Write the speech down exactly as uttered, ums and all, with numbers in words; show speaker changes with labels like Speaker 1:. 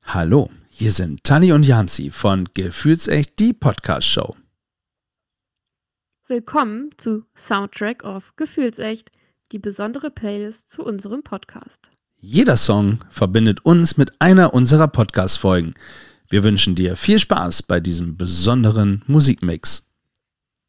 Speaker 1: Hallo, hier sind Tanni und Janzi von Gefühlsecht, die Podcast-Show.
Speaker 2: Willkommen zu Soundtrack of Gefühlsecht, die besondere Playlist zu unserem Podcast.
Speaker 1: Jeder Song verbindet uns mit einer unserer Podcast-Folgen. Wir wünschen dir viel Spaß bei diesem besonderen Musikmix.